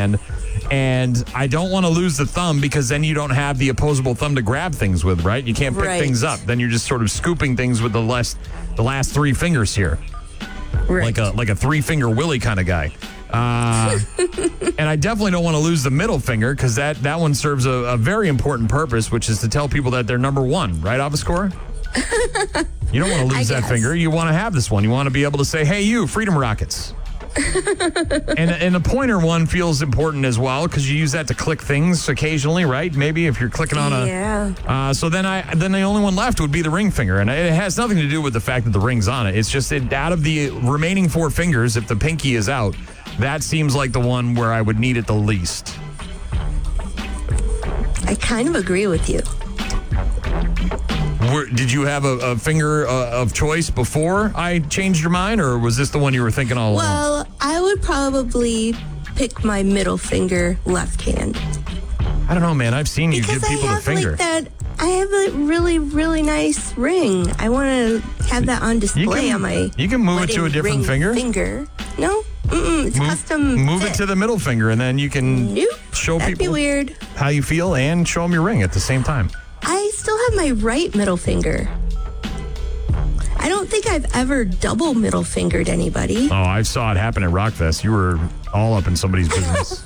hand. And I don't want to lose the thumb because then you don't have the opposable thumb to grab things with, right? You can't pick things up. Then you're just sort of scooping things with the last three fingers here. Right. Like a three-finger Willie kind of guy. And I definitely don't want to lose the middle finger because that one serves a very important purpose, which is to tell people that they're number one, right, Avascora? You don't want to lose that finger. You want to have this one. You want to be able to say, hey, you, Freedom Rockets. and the pointer one feels important as well because you use that to click things occasionally, right? Maybe if you're clicking on so then the only one left would be the ring finger, and it has nothing to do with the fact that the ring's on it. It's just out of the remaining four fingers, if the pinky is out, that seems like the one where I would need it the least. I kind of agree with you. Did you have a finger of choice before I changed your mind, or was this the one you were thinking all along? Well, I would probably pick my middle finger left hand. I don't know, man. I've seen you give people the finger. I have a really, really nice ring. I want to have that on display on my. You can move it to a different finger. No, it's custom. Move it to the middle finger, and then you can show That'd people be weird. how you feel and show them your ring at the same time. I still have my right middle finger. I don't think I've ever double middle fingered anybody. Oh, I saw it happen at Rockfest. You were all up in somebody's business.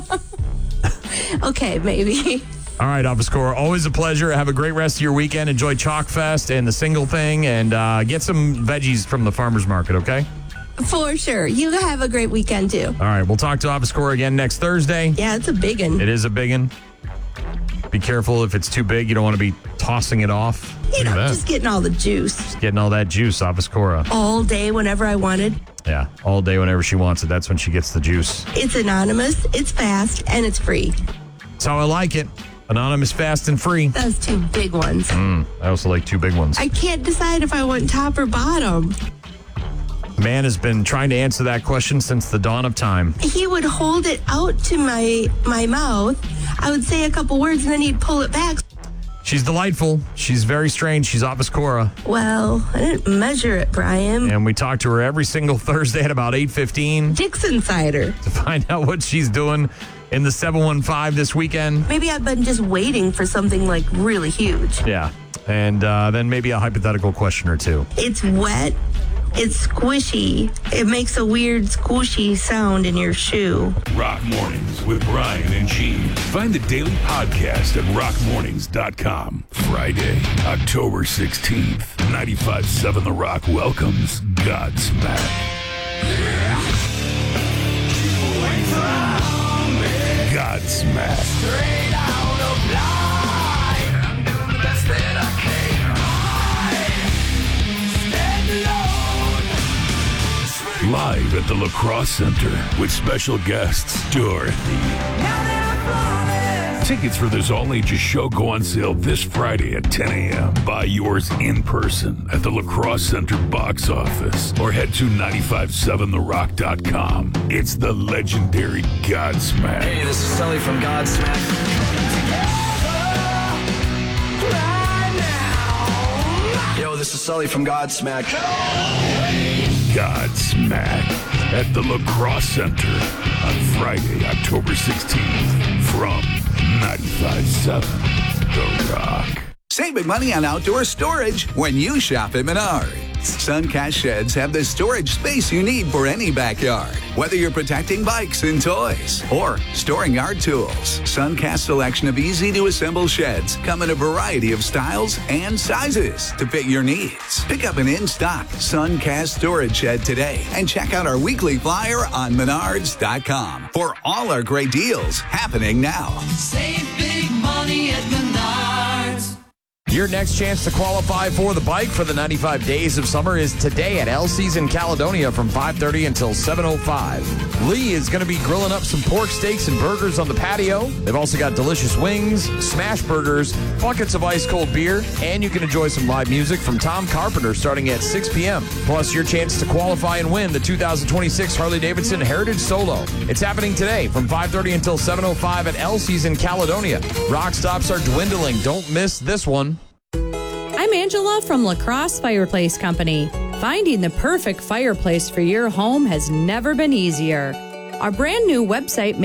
Okay, maybe. All right, Avascora, always a pleasure. Have a great rest of your weekend. Enjoy Chalk Fest and the single thing, and get some veggies from the farmer's market, okay? For sure. You have a great weekend, too. All right, we'll talk to Avascora again next Thursday. Yeah, it's a big one. It is a big one. Be careful if it's too big. You don't want to be tossing it off. Just getting all the juice. Just getting all that juice, Avascora. All day, whenever I wanted. Yeah, all day, whenever she wants it. That's when she gets the juice. It's anonymous, it's fast, and it's free. That's how I like it. Anonymous, fast, and free. Those two big ones. I also like two big ones. I can't decide if I want top or bottom. Man has been trying to answer that question since the dawn of time. He would hold it out to my mouth. I would say a couple words, and then he'd pull it back. She's delightful. She's very strange. She's Avascora. Well, I didn't measure it, Brian. And we talk to her every single Thursday at about 8:15. Dixon Cider. To find out what she's doing in the 715 this weekend. Maybe I've been just waiting for something like really huge. Yeah. And then maybe a hypothetical question or two. It's wet. It's squishy. It makes a weird squishy sound in your shoe. Rock Mornings with Brian and Gene. Find the daily podcast at rockmornings.com. Friday, October 16th, 95.7 The Rock welcomes Godsmack. Godsmack. Straight out of line. I'm doing the best that I can. Live at the La Crosse Center with special guests Dorothy. Tickets for this all-ages show go on sale this Friday at 10 a.m. Buy yours in person at the La Crosse Center box office or head to 957therock.com. It's the legendary Godsmack. Hey, this is Sully from Godsmack. Yo, this is Sully from Godsmack. Godsmack at the La Crosse Center on Friday, October 16th from 95.7 The Rock. Save big money on outdoor storage when you shop at Menards. Suncast sheds have the storage space you need for any backyard. Whether you're protecting bikes and toys or storing yard tools, Suncast's selection of easy-to-assemble sheds come in a variety of styles and sizes to fit your needs. Pick up an in-stock Suncast storage shed today and check out our weekly flyer on Menards.com for all our great deals happening now. Save big money at Menards. Your next chance to qualify for the bike for the 95 Days of Summer is today at Elsie's in Caledonia from 5:30 until 7:05. Lee is going to be grilling up some pork steaks and burgers on the patio. They've also got delicious wings, smash burgers, buckets of ice-cold beer, and you can enjoy some live music from Tom Carpenter starting at 6 p.m. Plus, your chance to qualify and win the 2026 Harley-Davidson Heritage Solo. It's happening today from 5:30 until 7:05 at Elsie's in Caledonia. Rock stops are dwindling. Don't miss this one. I'm Angela from La Crosse Fireplace Company. Finding the perfect fireplace for your home has never been easier. Our brand new website makes it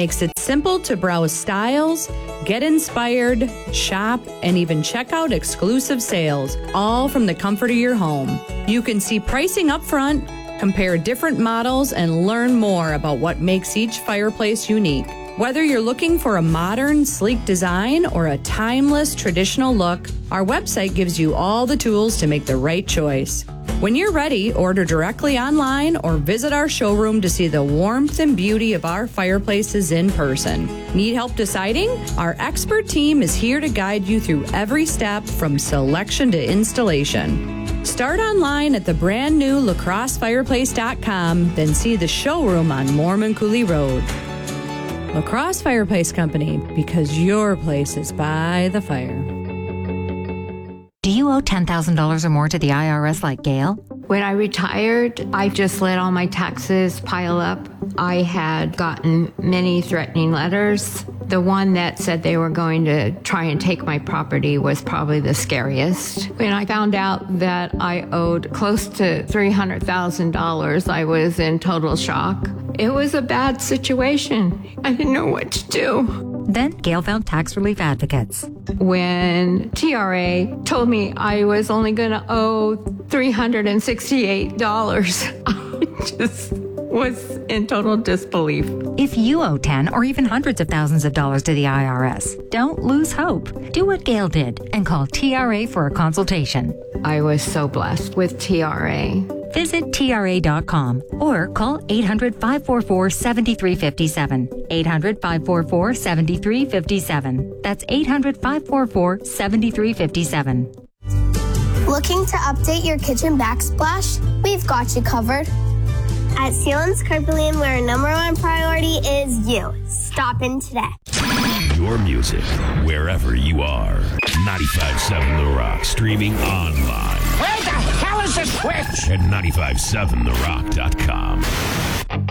simple to browse styles, get inspired, shop, and even check out exclusive sales, all from the comfort of your home. You can see pricing up front, compare different models, and learn more about what makes each fireplace unique. Whether you're looking for a modern, sleek design or a timeless, traditional look, our website gives you all the tools to make the right choice. When you're ready, order directly online or visit our showroom to see the warmth and beauty of our fireplaces in person. Need help deciding? Our expert team is here to guide you through every step from selection to installation. Start online at the brand new lacrossefireplace.com, then see the showroom on Mormon Coulee Road. Lacrosse Fireplace Company, because your place is by the fire. Do you owe $10,000 or more to the IRS like Gail? When I retired, I just let all my taxes pile up. I had gotten many threatening letters. The one that said they were going to try and take my property was probably the scariest. When I found out that I owed close to $300,000, I was in total shock. It was a bad situation. I didn't know what to do. Then Gail found tax relief advocates. When TRA told me I was only going to owe $368, I just was in total disbelief. If you owe 10 or even hundreds of thousands of dollars to the IRS, don't lose hope. Do what Gail did and call TRA for a consultation. I was so blessed with TRA. Visit TRA.com or call 800-544-7357. 800-544-7357. That's 800-544-7357. Looking to update your kitchen backsplash? We've got you covered. At Sealands Carpentry, where our number one priority is you. Stop in today. Your music, wherever you are. 95.7 The Rock, streaming online. Where the hell is the switch? At 957therock.com.